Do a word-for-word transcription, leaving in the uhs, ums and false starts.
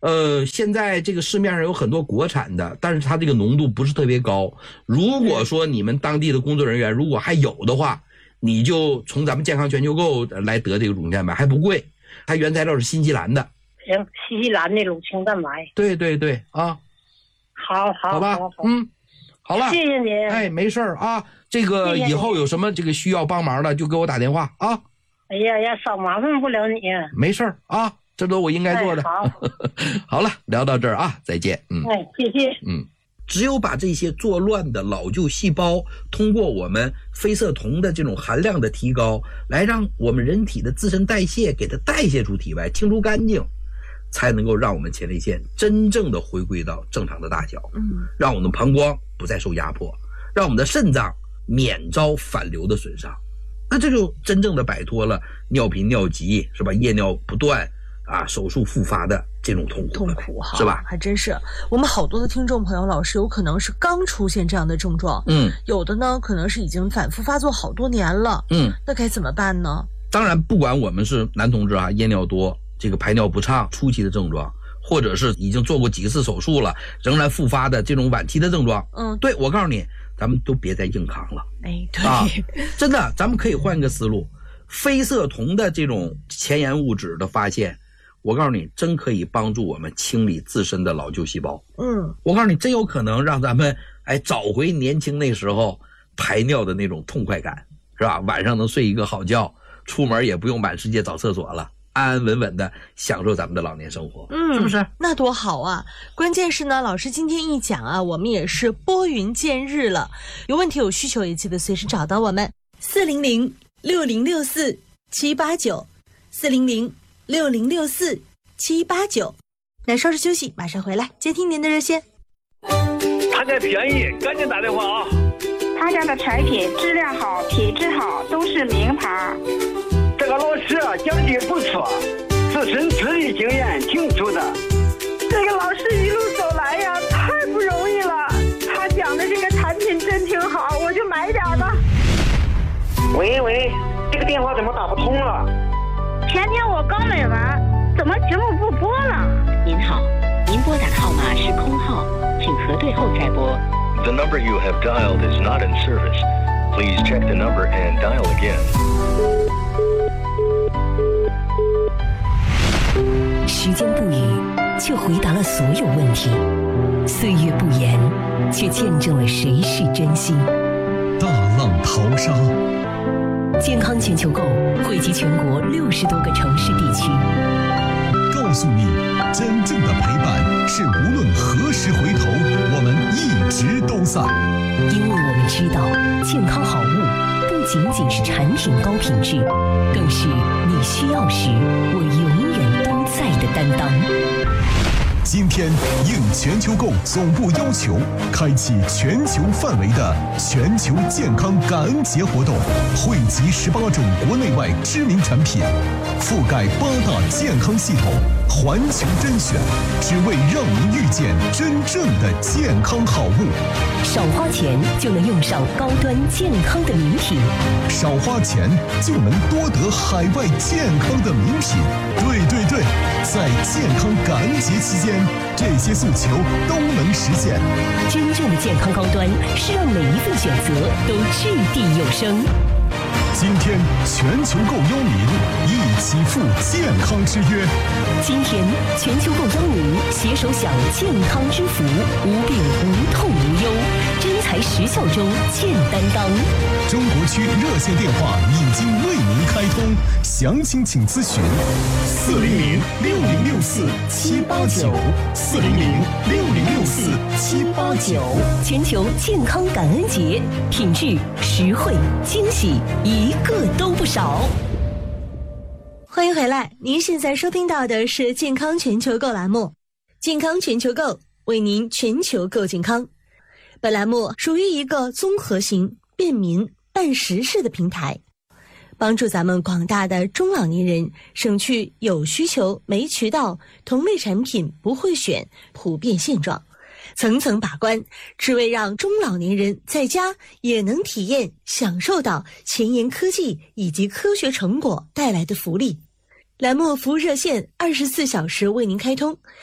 呃，现在这个市面上有很多国产的，但是它这个浓度不是特别高。如果说你们当地的工作人员如果还有的话，你就从咱们健康全球购来得这个乳清蛋白，还不贵。它原材料是新西兰的。 行，新西兰的乳清蛋白。 对对对啊。 好好好吧， 好好嗯，好了， 谢谢您。 哎，没事儿啊，这个以后有什么这个需要帮忙的，就给我打电话啊。 哎呀呀，少麻烦不了你。 没事儿啊，这都我应该做的。 哎、好， 好了，聊到这儿啊，再见。嗯， 哎，谢谢。 嗯，只有把这些作乱的老旧细胞，通过我们非色酮的这种含量的提高，来让我们人体的自身代谢给它代谢出体外，清除干净。才能够让我们前列腺真正的回归到正常的大小，嗯，让我们的膀胱不再受压迫，让我们的肾脏免遭反流的损伤，那这就真正的摆脱了尿频尿急是吧？夜尿不断啊，手术复发的这种痛苦痛苦哈， 是吧？ 还真是，我们好多的听众朋友，老师有可能是刚出现这样的症状， 嗯， 有的呢可能是已经反复发作好多年了， 嗯， 那该怎么办呢？ 当然，不管我们是男同志啊，夜尿多。这个排尿不畅初期的症状，或者是已经做过几次手术了仍然复发的这种晚期的症状，嗯，对，我告诉你，咱们都别再硬扛了。 哎，对， 啊，真的，咱们可以换一个思路，非色酮的这种前沿物质的发现，我告诉你，真可以帮助我们清理自身的老旧细胞。嗯，我告诉你，真有可能让咱们哎找回年轻那时候排尿的那种痛快感，是吧？晚上能睡一个好觉，出门也不用满世界找厕所了。安安稳稳的享受咱们的老年生活，嗯，是不是？ 那多好啊！关键是呢，老师今天一讲啊，我们也是拨云见日了。有问题有需求也记得随时找到我们，四零零六零六四七八九，四零零六零六四七八九。那稍事休息，马上回来接听您的热线。 他家便宜，赶紧打电话啊！ 他家的产品质量好，品质好，都是名牌。 这个老师啊，讲的不错，自身资历经验挺足的。 这个老师一路走来呀，太不容易了。他讲的这个产品真挺好，我就买点吧。 喂喂，这个电话怎么打不通了？ 前天我刚买完，怎么节目不播了？ 您好，您拨打的号码是空号，请核对后再拨。 The number you have dialed is not in service. Please check the number and dial again. 时间不语，却回答了所有问题；岁月不言，却见证了谁是真心。 大浪淘沙， 健康全球购汇集全国六十多个城市地区， 告诉你，真正的陪伴是无论何时回头，我们一直都在。 因为我们知道，健康好物不仅仅是产品高品质，更是你需要时我永远都在的担当。 今天应全球购总部要求，开启全球范围的全球健康感恩节活动，汇集十八种国内外知名产品，覆盖八大健康系统，环球甄选，只为让您遇见真正的健康好物。 少花钱就能用上高端健康的名品， 少花钱就能多得海外健康的名品。对对对，在健康感恩节期间，这些诉求都能实现。 真正的健康高端是让每一份选择都掷地有声。 今天全球购邀您一起赴健康之约。 今天全球购邀您携手享健康之福，无病无痛无忧，真材实效中见担当。 中国区热线电话已经为您开通，详情请咨询四零零六零六四七八九，四零零六零六四七八九。 全球健康感恩节，品质、实惠、惊喜，一个都不少。 欢迎回来，您现在收听到的是健康全球购栏目，健康全球购为您全球购健康。本栏目属于一个综合型、便民、办实事的平台，帮助咱们广大的中老年人省去有需求没渠道、同类产品不会选普遍现状，层层把关，只为让中老年人在家也能体验享受到前沿科技以及科学成果带来的福利。栏目服务热线二十四小时为您开通，